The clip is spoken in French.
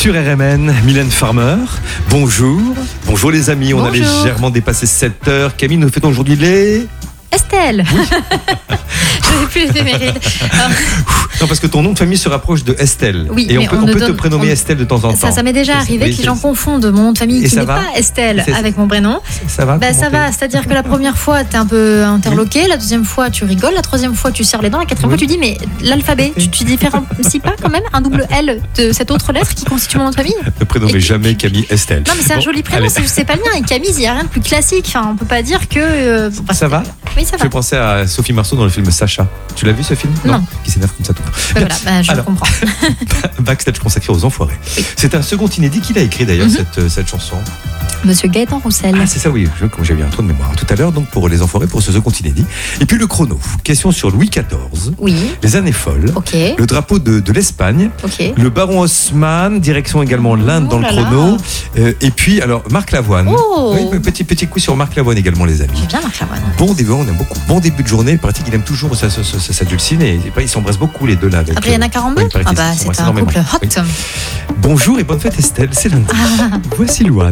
Sur RMN, Mylène Farmer, bonjour. Bonjour les amis, on a légèrement dépassé 7 heures. Camille, nous fêtons aujourd'hui les... Estelle. Oui. Je n'ai plus l'éphéméride. Non, parce que ton nom de famille se rapproche de Estelle. Oui, et on peut te prénommer Estelle de temps en temps. Ça m'est déjà arrivé oui, que les gens confondent mon nom de famille qui n'est pas Estelle avec mon prénom. Ça va ça va, c'est-à-dire que la première fois, tu es un peu interloqué, la deuxième fois, tu rigoles, la troisième fois, tu serres les dents, la quatrième fois, tu dis, mais l'alphabet, tu différencies pas quand même un double L de cette autre lettre qui constitue mon nom de famille? Ne prénommez jamais Camille Estelle. Non, mais c'est un joli prénom, c'est pas le mien. Et Camille, il n'y a rien de plus classique. Enfin, on peut pas dire que. Ça va? Oui, ça va. Je fais penser à Sophie Marceau dans le film Sacha. Tu l'as vu ce film? Non. Qui s'énerve comme ça tout le temps. Voilà, je comprends. Backstage consacré aux enfoirés. Oui. C'est un second inédit qu'il a écrit d'ailleurs, cette chanson. Monsieur Gaëtan Roussel. Ah, c'est ça, oui. J'ai eu un trou de mémoire tout à l'heure, donc pour les enfoirés, pour ce second inédit. Et puis le chrono. Question sur Louis XIV. Oui. Les années folles. Ok. Le drapeau de l'Espagne. Ok. Le baron Haussmann, direction également l'Inde dans le chrono. Et puis, alors, Marc Lavoine. Oh. Oui, petit coup sur Marc Lavoine également, les amis. J'aime bien Marc Lavoine. Bon début, on aime beaucoup. Bon début de journée. Il paraît qu'il aime toujours sa dulcine et ils s'embrassent beaucoup les deux là. Avec Adriana Carambeu. Oui, C'est un couple hot. Oui. Bonjour et bonne fête Estelle, c'est lundi. Voici Louane.